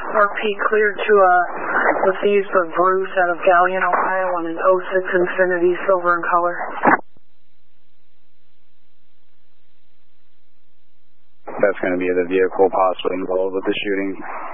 RP cleared to what's used for Bruce out of Gallion, Ohio on an 06 Infiniti, silver in color. That's going to be the vehicle possibly involved with the shooting.